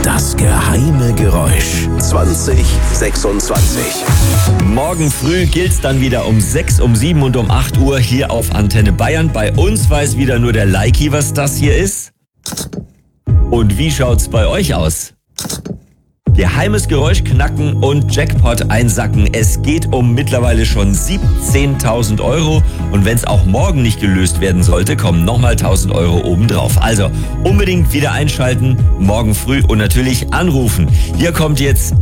Das geheime Geräusch 2026. Morgen früh gilt's dann wieder um 6, um 7 und um 8 Uhr hier auf Antenne Bayern. Bei uns weiß wieder nur der Likey, was das hier ist. Und wie schaut's bei euch aus? Geheimes Geräusch knacken und Jackpot einsacken. Es geht um mittlerweile schon 17.000 Euro. Und wenn es auch morgen nicht gelöst werden sollte, kommen nochmal 1.000 Euro obendrauf. Also unbedingt wieder einschalten, morgen früh und natürlich anrufen. Hier kommt jetzt